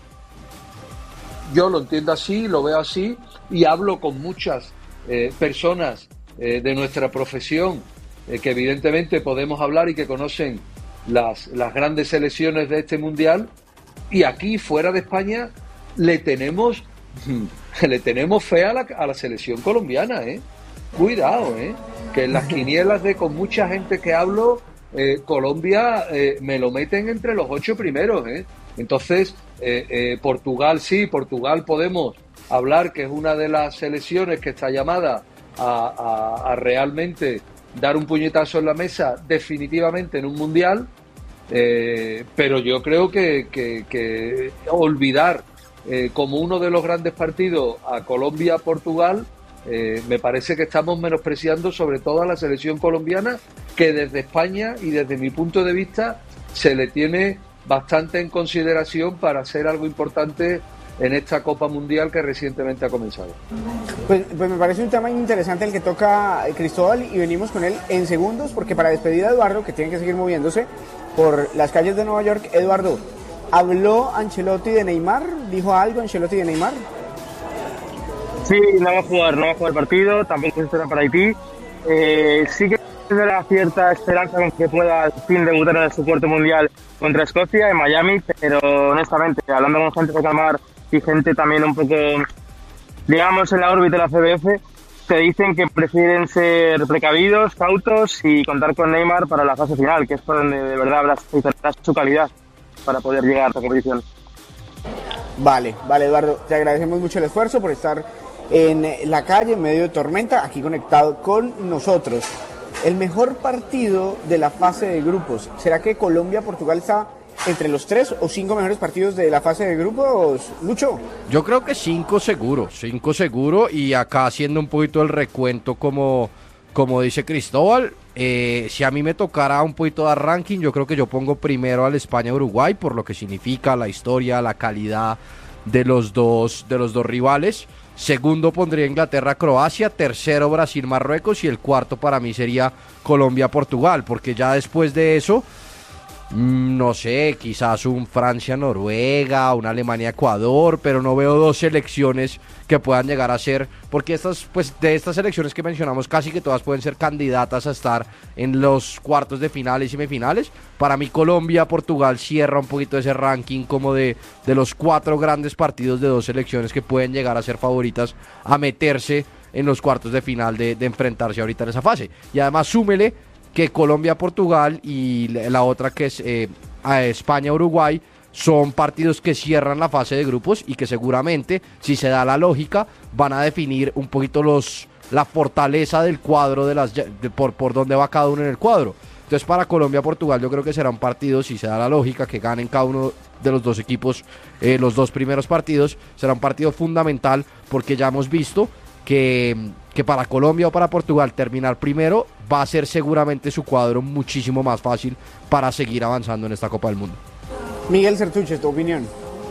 yo lo entiendo así, lo veo así, y hablo con muchas eh, personas eh, de nuestra profesión eh, que evidentemente podemos hablar y que conocen las, las grandes selecciones de este Mundial, y aquí fuera de España le tenemos le tenemos fe a la, a la selección colombiana, ¿eh? Cuidado, ¿eh? Que en las quinielas de con mucha gente que hablo, eh, Colombia eh, me lo meten entre los ocho primeros, ¿eh? Entonces, eh, eh, Portugal sí, Portugal podemos hablar que es una de las selecciones que está llamada a, a, a realmente dar un puñetazo en la mesa definitivamente en un Mundial, eh, pero yo creo que, que, que olvidar Eh, como uno de los grandes partidos a Colombia-Portugal, eh, me parece que estamos menospreciando sobre todo a la selección colombiana, que desde España y desde mi punto de vista se le tiene bastante en consideración para hacer algo importante en esta Copa Mundial que recientemente ha comenzado. Pues, pues me parece un tema interesante el que toca Cristóbal, y venimos con él en segundos, porque para despedir a Eduardo, que tiene que seguir moviéndose por las calles de Nueva York, Eduardo, ¿habló Ancelotti de Neymar? ¿Dijo algo Ancelotti de Neymar? Sí, no va a jugar, no va a jugar el partido, tampoco se espera para Haití. Eh, sí que tendrá cierta esperanza con que pueda al fin debutar en su cuarto mundial contra Escocia en Miami, pero honestamente, hablando con gente de Calmar y gente también un poco, digamos, en la órbita de la C B F, te dicen que prefieren ser precavidos, cautos y contar con Neymar para la fase final, que es por donde de verdad habrá su calidad para poder llegar a esta competición. Vale, vale, Eduardo, te agradecemos mucho el esfuerzo por estar en la calle en medio de tormenta, aquí conectado con nosotros. El mejor partido de la fase de grupos, ¿será que Colombia-Portugal está entre los tres o cinco mejores partidos de la fase de grupos, Lucho? Yo creo que cinco seguro, cinco seguro, y acá haciendo un poquito el recuento como, como dice Cristóbal. Eh, si a mí me tocara un poquito dar ranking, yo creo que yo pongo primero al España-Uruguay por lo que significa la historia, la calidad de los dos, de los dos rivales. Segundo pondría Inglaterra-Croacia, tercero Brasil-Marruecos y el cuarto para mí sería Colombia-Portugal, porque ya después de eso no sé, quizás un Francia-Noruega, un Alemania-Ecuador, pero no veo dos selecciones que puedan llegar a ser, porque estas, pues de estas selecciones que mencionamos, casi que todas pueden ser candidatas a estar en los cuartos de finales y semifinales. Para mí Colombia, Portugal cierra un poquito ese ranking como de, de los cuatro grandes partidos de dos selecciones que pueden llegar a ser favoritas a meterse en los cuartos de final de, de enfrentarse ahorita en esa fase. Y además súmele que Colombia, Portugal y la otra que es eh, a España, Uruguay, son partidos que cierran la fase de grupos y que seguramente, si se da la lógica, van a definir un poquito los la fortaleza del cuadro de las de, por, por dónde va cada uno en el cuadro. Entonces para Colombia, Portugal yo creo que será un partido, si se da la lógica, que ganen cada uno de los dos equipos eh, los dos primeros partidos, será un partido fundamental porque ya hemos visto que, que para Colombia o para Portugal terminar primero va a ser seguramente su cuadro muchísimo más fácil para seguir avanzando en esta Copa del Mundo. Miguel Sertuche, tu opinión.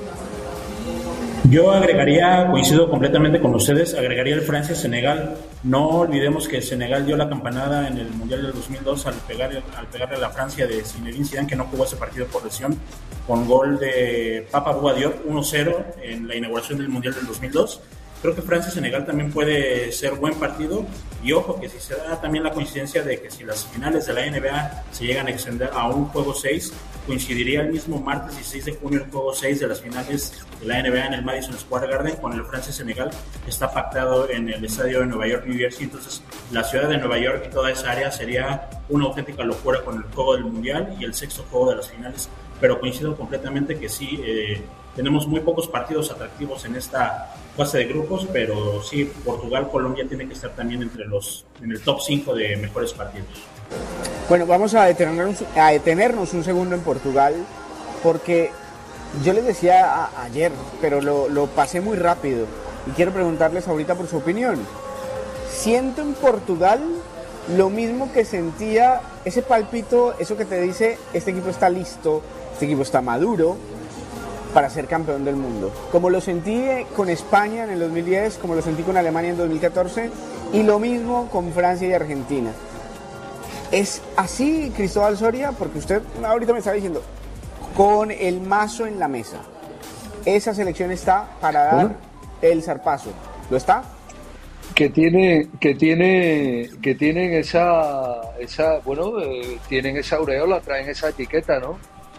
Yo agregaría, coincido completamente con ustedes, agregaría el Francia-Senegal. No olvidemos que Senegal dio la campanada en el Mundial del dos mil dos al, pegar, al pegarle a la Francia de Zinedine Zidane, que no jugó ese partido por lesión, con gol de Papa Bouba Diop uno cero en la inauguración del Mundial del dos mil dos. Creo que Francia-Senegal también puede ser buen partido, y ojo que si se da también la coincidencia de que si las finales de la N B A se llegan a extender a un juego seis, coincidiría el mismo martes dieciséis de junio el juego seis de las finales de la N B A en el Madison Square Garden con el Francia-Senegal. Está pactado en el estadio de Nueva York, New Jersey. Entonces la ciudad de Nueva York y toda esa área sería una auténtica locura con el juego del Mundial y el sexto juego de las finales, pero coincido completamente que sí, eh, tenemos muy pocos partidos atractivos en esta fase de grupos, pero sí, Portugal, Colombia tiene que estar también entre los en el top cinco de mejores partidos. Bueno, vamos a detenernos, a detenernos un segundo en Portugal, porque yo les decía a, ayer, pero lo, lo pasé muy rápido, y quiero preguntarles ahorita por su opinión. Siento en Portugal lo mismo que sentía, ese palpito, eso que te dice, este equipo está listo, este equipo está maduro para ser campeón del mundo. Como lo sentí con España en el dos mil diez, como lo sentí con Alemania en dos mil catorce, y lo mismo con Francia y Argentina. ¿Es así, Cristóbal Soria? Porque usted ahorita me estaba diciendo, con el mazo en la mesa, esa selección está para dar ¿Mm? el zarpazo. ¿Lo está? Que tiene, que tiene, que tienen esa, esa, bueno, eh, tienen esa aureola, traen esa etiqueta, ¿no?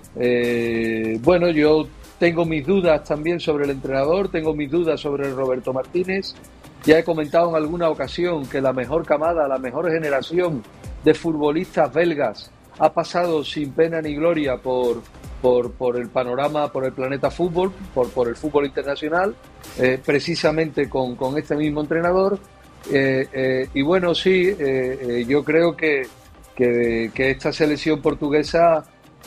Eh, bueno, yo tengo mis dudas también sobre el entrenador, tengo mis dudas sobre Roberto Martínez. Ya he comentado en alguna ocasión que la mejor camada, la mejor generación de futbolistas belgas ha pasado sin pena ni gloria por, por, por el panorama, por el planeta fútbol, por, por el fútbol internacional, eh, precisamente con, con este mismo entrenador. Eh, eh, y bueno, sí, eh, eh, yo creo que, que, que esta selección portuguesa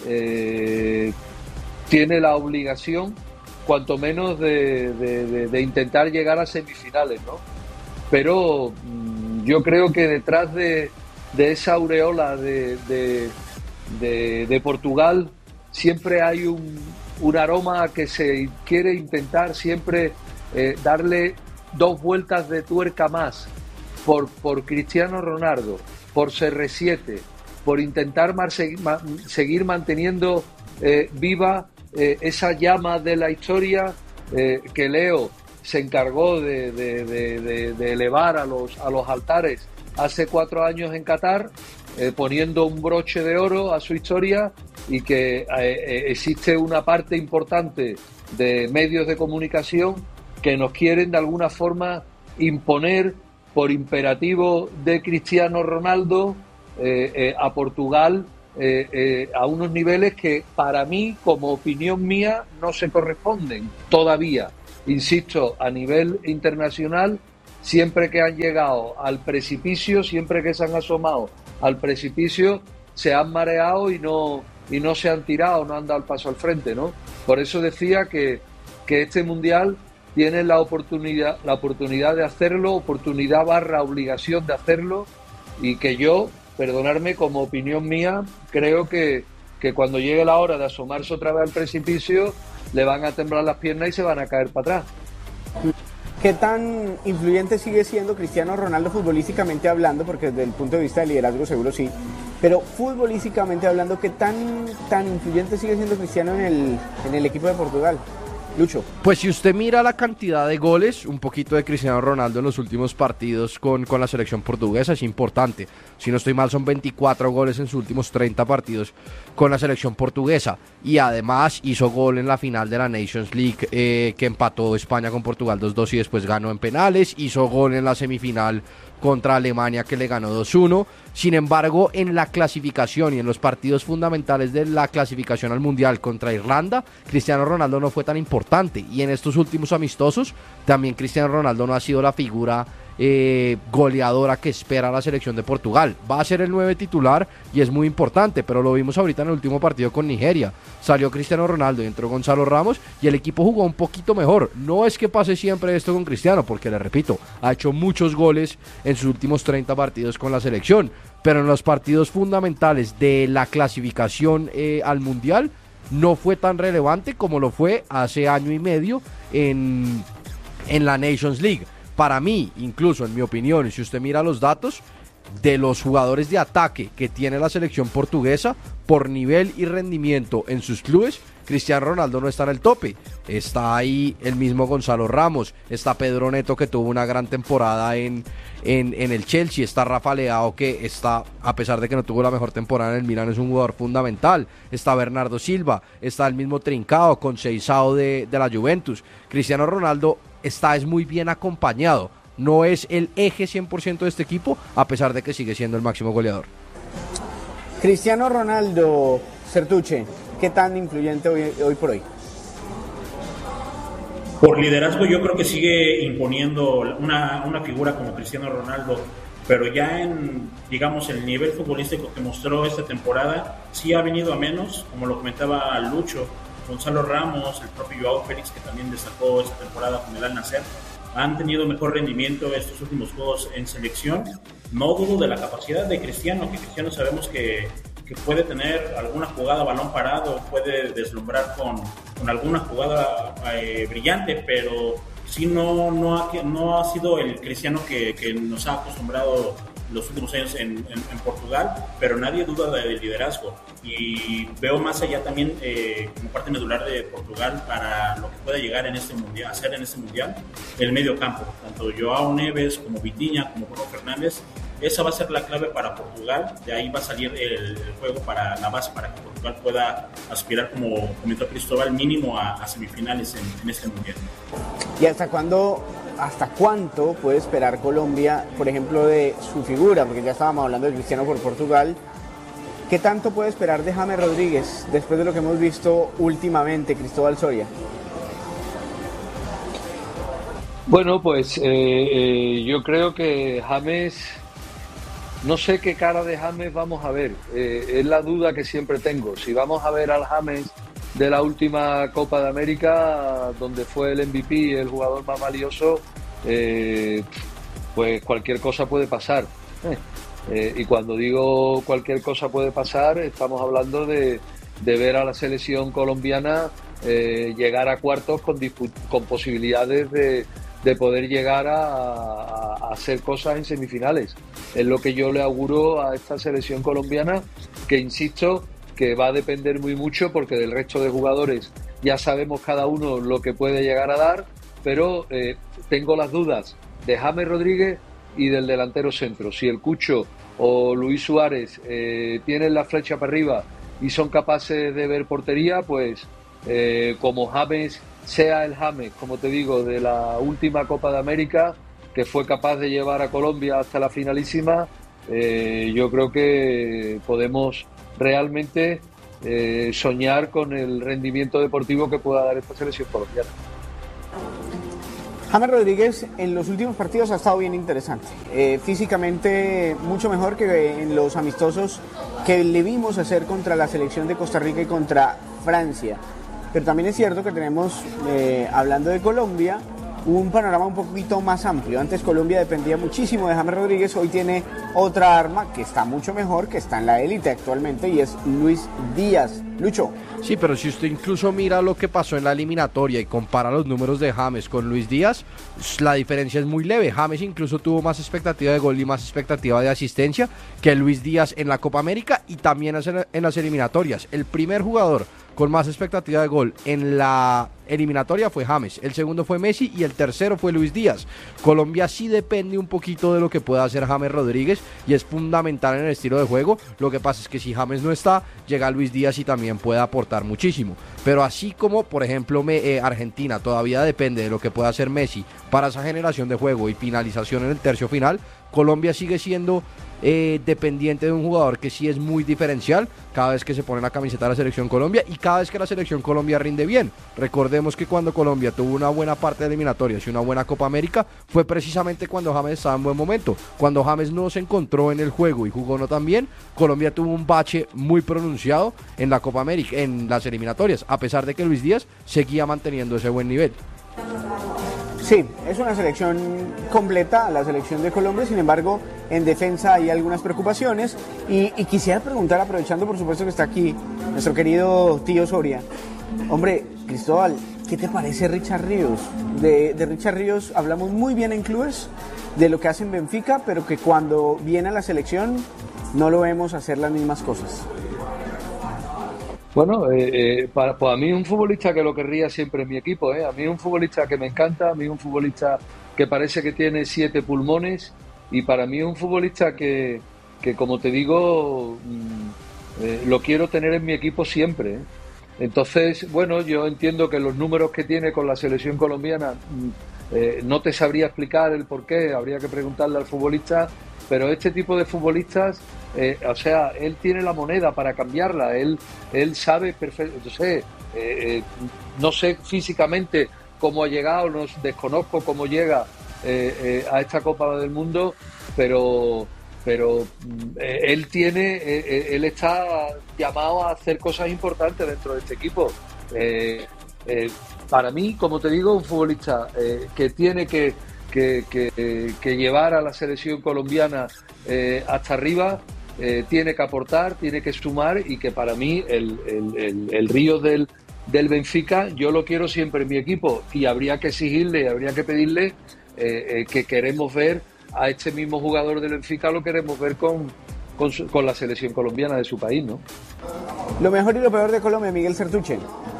eh, tiene la obligación, cuanto menos, de, de, de, de intentar llegar a semifinales, ¿no? Pero mmm, yo creo que detrás de, de esa aureola de, de, de, de Portugal siempre hay un, un aroma que se quiere intentar siempre eh, darle dos vueltas de tuerca más por, por Cristiano Ronaldo, por C R siete, por intentar mar, ma, seguir manteniendo eh, viva eh, esa llama de la historia eh, que Leo se encargó de, de, de, de, de elevar a los, a los altares hace cuatro años en Qatar, eh, poniendo un broche de oro a su historia, y que eh, existe una parte importante de medios de comunicación que nos quieren de alguna forma imponer por imperativo de Cristiano Ronaldo eh, eh, a Portugal eh, eh, a unos niveles que para mí, como opinión mía, no se corresponden todavía. Insisto, a nivel internacional, siempre que han llegado al precipicio, siempre que se han asomado al precipicio, se han mareado y no, y no se han tirado, no han dado el paso al frente, ¿no? Por eso decía que, que este Mundial tiene la oportunidad, la oportunidad de hacerlo, oportunidad barra obligación de hacerlo, y que yo, perdonarme, como opinión mía, creo que, que cuando llegue la hora de asomarse otra vez al precipicio, le van a temblar las piernas y se van a caer para atrás. ¿Qué tan influyente sigue siendo Cristiano Ronaldo futbolísticamente hablando? Porque desde el punto de vista de liderazgo seguro sí. Pero futbolísticamente hablando, ¿qué tan, tan influyente sigue siendo Cristiano en el, en el equipo de Portugal? Lucho. Pues si usted mira la cantidad de goles, un poquito de Cristiano Ronaldo en los últimos partidos con, con la selección portuguesa es importante. Si no estoy mal, son veinticuatro goles en sus últimos treinta partidos con la selección portuguesa. Y además hizo gol en la final de la Nations League, eh, que empató España con Portugal dos dos y después ganó en penales. Hizo gol en la semifinal contra Alemania, que le ganó dos uno. Sin embargo, en la clasificación y en los partidos fundamentales de la clasificación al Mundial contra Irlanda, Cristiano Ronaldo no fue tan importante. Y en estos últimos amistosos, también Cristiano Ronaldo no ha sido la figura eh, goleadora que espera la selección de Portugal. Va a ser el nueve titular y es muy importante, pero lo vimos ahorita en el último partido con Nigeria. Salió Cristiano Ronaldo y entró Gonzalo Ramos y el equipo jugó un poquito mejor. No es que pase siempre esto con Cristiano, porque le repito, ha hecho muchos goles en sus últimos treinta partidos con la selección, pero en los partidos fundamentales de la clasificación eh, al Mundial no fue tan relevante como lo fue hace año y medio en, en la Nations League. Para mí, incluso en mi opinión, y si usted mira los datos, de los jugadores de ataque que tiene la selección portuguesa, por nivel y rendimiento en sus clubes, Cristiano Ronaldo no está en el tope. Está ahí el mismo Gonzalo Ramos, está Pedro Neto, que tuvo una gran temporada en, en, en el Chelsea, está Rafa Leao, que está, a pesar de que no tuvo la mejor temporada en el Milan, es un jugador fundamental, está Bernardo Silva, está el mismo Trincao, Conceição de, de la Juventus. Cristiano Ronaldo está es muy bien acompañado, no es el eje cien por ciento de este equipo, a pesar de que sigue siendo el máximo goleador. Cristiano Ronaldo, Sertuche, ¿qué tan influyente hoy, hoy por hoy? Por liderazgo yo creo que sigue imponiendo una, una figura como Cristiano Ronaldo, pero ya en, digamos, el nivel futbolístico que mostró esta temporada, sí ha venido a menos, como lo comentaba Lucho, Gonzalo Ramos, el propio Joao Félix, que también destacó esta temporada con el Al Nassr, han tenido mejor rendimiento estos últimos juegos en selección. No dudo de la capacidad de Cristiano, que Cristiano sabemos que, que puede tener alguna jugada a balón parado, puede deslumbrar con, con alguna jugada eh, brillante, pero sí no, no, ha, no ha sido el Cristiano que, que nos ha acostumbrado los últimos años en, en, en Portugal, pero nadie duda del liderazgo. Y veo más allá también eh, como parte medular de Portugal para lo que pueda llegar en este mundial, hacer en este mundial, el medio campo, tanto Joao Neves como Vitinha como Bruno Fernández. Esa va a ser la clave para Portugal, de ahí va a salir el, el juego para la base para que Portugal pueda aspirar, como comentó Cristóbal, mínimo a, a semifinales en, en este mundial. ¿Y hasta cuándo, hasta cuánto puede esperar Colombia, por ejemplo, de su figura? Porque ya estábamos hablando de Cristiano por Portugal. ¿Qué tanto puede esperar de James Rodríguez después de lo que hemos visto últimamente, Cristóbal Soria? Bueno, pues eh, eh, yo creo que James, no sé qué cara de James vamos a ver, eh, es la duda que siempre tengo. Si vamos a ver al James de la última Copa de América, donde fue el M V P, el jugador más valioso, eh, pues cualquier cosa puede pasar. Eh, eh, y cuando digo cualquier cosa puede pasar, estamos hablando de, de ver a la selección colombiana eh, llegar a cuartos con, con posibilidades de, de poder llegar a, a, a hacer cosas en semifinales. Es lo que yo le auguro a esta selección colombiana, que insisto, que va a depender muy mucho, porque del resto de jugadores ya sabemos cada uno lo que puede llegar a dar, pero eh, tengo las dudas de James Rodríguez y del delantero centro. Si el Cucho o Luis Suárez eh, tienen la flecha para arriba y son capaces de ver portería, pues eh, como James sea el James, como te digo, de la última Copa de América, que fue capaz de llevar a Colombia hasta la finalísima, eh, yo creo que podemos realmente eh, soñar con el rendimiento deportivo que pueda dar esta selección colombiana. James Rodríguez en los últimos partidos ha estado bien interesante, eh, físicamente mucho mejor que en los amistosos que le vimos hacer contra la selección de Costa Rica y contra Francia. Pero también es cierto que tenemos, eh, hablando de Colombia, un panorama un poquito más amplio. Antes Colombia dependía muchísimo de James Rodríguez, hoy tiene otra arma que está mucho mejor, que está en la élite actualmente, y es Luis Díaz. Lucho. Sí, pero si usted incluso mira lo que pasó en la eliminatoria y compara los números de James con Luis Díaz, la diferencia es muy leve. James incluso tuvo más expectativa de gol y más expectativa de asistencia que Luis Díaz en la Copa América y también en las eliminatorias. El primer jugador con más expectativa de gol en la eliminatoria fue James, el segundo fue Messi y el tercero fue Luis Díaz. Colombia sí depende un poquito de lo que pueda hacer James Rodríguez y es fundamental en el estilo de juego. Lo que pasa es que si James no está, llega Luis Díaz y también puede aportar muchísimo. Pero así como, por ejemplo, me, eh, Argentina todavía depende de lo que pueda hacer Messi para esa generación de juego y finalización en el tercio final, Colombia sigue siendo eh, dependiente de un jugador que sí es muy diferencial cada vez que se pone la camiseta de la Selección Colombia y cada vez que la Selección Colombia rinde bien. Recordemos que cuando Colombia tuvo una buena parte de eliminatorias y una buena Copa América fue precisamente cuando James estaba en buen momento. Cuando James no se encontró en el juego y jugó no tan bien, Colombia tuvo un bache muy pronunciado en la Copa América, en las eliminatorias, a pesar de que Luis Díaz seguía manteniendo ese buen nivel. Sí, es una selección completa, la selección de Colombia, sin embargo, en defensa hay algunas preocupaciones y, y quisiera preguntar, aprovechando por supuesto que está aquí nuestro querido tío Soria, hombre, Cristóbal, ¿qué te parece Richard Ríos? De, de Richard Ríos hablamos muy bien en clubes, de lo que hace en Benfica, pero que cuando viene a la selección no lo vemos hacer las mismas cosas. Bueno, eh, eh, para, para mí es un futbolista que lo querría siempre en mi equipo, ¿eh? A mí es un futbolista que me encanta, a mí es un futbolista que parece que tiene siete pulmones y para mí es un futbolista que, que como te digo, mmm, eh, lo quiero tener en mi equipo siempre, ¿eh? Entonces, bueno, yo entiendo que los números que tiene con la selección colombiana mmm, eh, no te sabría explicar el por qué, habría que preguntarle al futbolista, pero este tipo de futbolistas, eh, o sea, él tiene la moneda para cambiarla, él, él sabe perfecto, no sé, eh, eh, no sé físicamente cómo ha llegado, no, desconozco cómo llega eh, eh, a esta Copa del Mundo, pero, pero eh, él tiene, eh, él está llamado a hacer cosas importantes dentro de este equipo. Eh, eh, para mí, como te digo, un futbolista eh, que tiene que Que, que, que llevar a la selección colombiana eh, hasta arriba, eh, tiene que aportar, tiene que sumar y que para mí el, el, el, el Ríos del, del Benfica yo lo quiero siempre en mi equipo y habría que exigirle, habría que pedirle eh, eh, que queremos ver a este mismo jugador del Benfica, lo queremos ver con, con, su, con la selección colombiana de su país, ¿no? Lo mejor y lo peor de Colombia, Miguel Sertuche.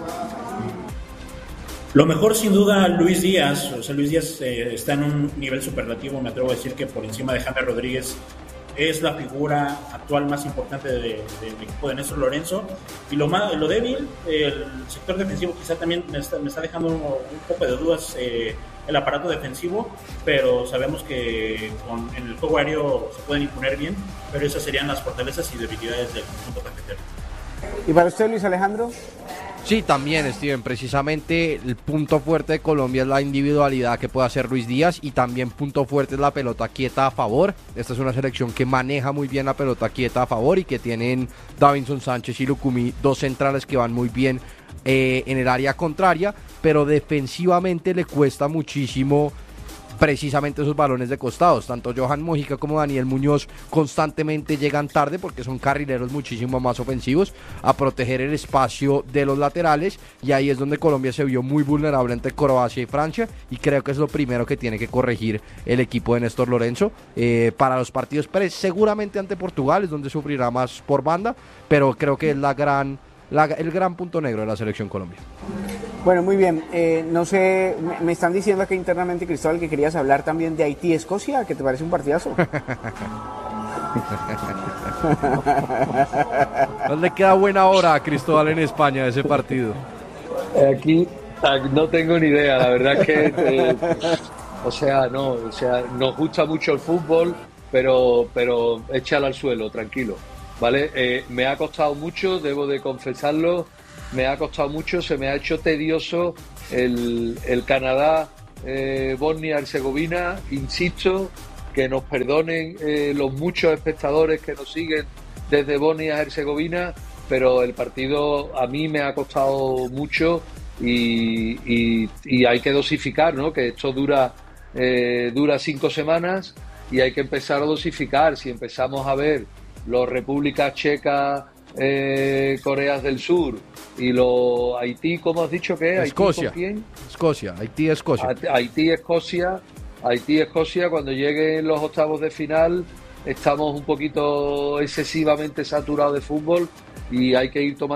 Lo mejor sin duda Luis Díaz, o sea, Luis Díaz eh, está en un nivel superlativo, me atrevo a decir que por encima de James Rodríguez es la figura actual más importante del de, de equipo de Néstor Lorenzo. Y lo, más, lo débil, el sector defensivo quizá también me está, me está dejando un, un poco de dudas eh, el aparato defensivo, pero sabemos que con, en el juego aéreo se pueden imponer bien, pero esas serían las fortalezas y debilidades del conjunto cafetero. ¿Y para usted, Luis Alejandro? Sí, también, Steven, precisamente el punto fuerte de Colombia es la individualidad que puede hacer Luis Díaz y también punto fuerte es la pelota quieta a favor. Esta es una selección que maneja muy bien la pelota quieta a favor y que tienen Davinson Sánchez y Lucumí, dos centrales que van muy bien eh, en el área contraria, pero defensivamente le cuesta muchísimo precisamente esos balones de costados. Tanto Johan Mojica como Daniel Muñoz constantemente llegan tarde porque son carrileros muchísimo más ofensivos a proteger el espacio de los laterales y ahí es donde Colombia se vio muy vulnerable ante Croacia y Francia y creo que es lo primero que tiene que corregir el equipo de Néstor Lorenzo eh, para los partidos pre- seguramente ante Portugal es donde sufrirá más por banda, pero creo que es la gran, la, el gran punto negro de la selección Colombia. Bueno, muy bien. Eh, no sé, me, me están diciendo aquí internamente, Cristóbal, que querías hablar también de Haití-Escocia, que te parece un partidazo. No le queda buena hora a Cristóbal en España ese partido. Aquí no tengo ni idea, la verdad es que, eh, o sea, no, o sea, nos gusta mucho el fútbol, pero, pero échalo al suelo, tranquilo, ¿vale? Eh, me ha costado mucho, debo de confesarlo. Me ha costado mucho, se me ha hecho tedioso el, el Canadá, eh, Bosnia-Herzegovina. Insisto, que nos perdonen eh, los muchos espectadores que nos siguen desde Bosnia-Herzegovina, pero el partido a mí me ha costado mucho y, y, y hay que dosificar, ¿no? Que esto dura, eh, dura cinco semanas y hay que empezar a dosificar. Si empezamos a ver los Repúblicas Checas, eh, Coreas del Sur y los Haití, ¿cómo has dicho que es? Escocia. ¿Haití con quién? Escocia, Haití, Escocia. Haití, Escocia, Haití, Escocia, cuando lleguen los octavos de final estamos un poquito excesivamente saturados de fútbol y hay que ir tomando